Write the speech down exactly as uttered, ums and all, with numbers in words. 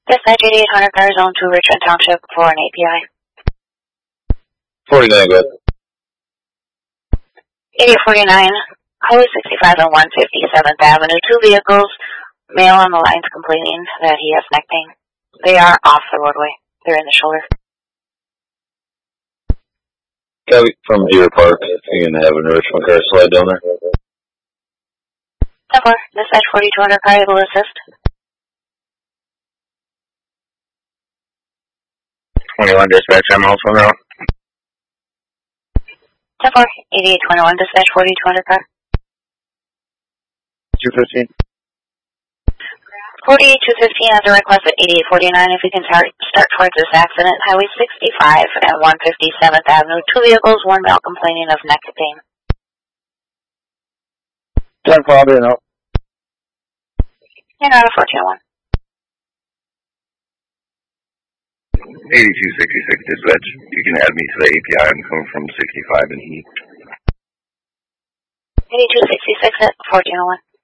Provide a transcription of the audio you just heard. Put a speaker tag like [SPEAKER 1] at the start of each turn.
[SPEAKER 1] Dispatch eighty-eight hundred car zone two Richmond Township for an A P I.
[SPEAKER 2] forty-nine, go ahead.
[SPEAKER 1] eighty-eight forty-nine, Highway sixty-five and one fifty-seventh Avenue. Two vehicles, male on the lines complaining that he has neck pain. They are off the roadway. They're in the shoulder.
[SPEAKER 2] Copy from Deer Park. You're going to have a Richmond car slide down there.
[SPEAKER 1] ten four, dispatch forty-two hundred car able to assist.
[SPEAKER 3] twenty-one, dispatch, I'm also now.
[SPEAKER 1] ten four, eighty-eight twenty-one, dispatch forty-two hundred car.
[SPEAKER 3] two fifteen.
[SPEAKER 1] forty-eight two fifteen has a request at eighty-eight forty-nine if you can start, start towards this accident. Highway sixty-five and one fifty-seventh Avenue. Two vehicles, one male complaining of neck pain.
[SPEAKER 3] ten four, I'll be out.
[SPEAKER 1] And out of fourteen oh one.
[SPEAKER 3] eighty-two sixty-six, dispatch. You can add me to the A P I. I'm coming from sixty-five and Heath.
[SPEAKER 1] eighty-two sixty-six at fourteen oh one.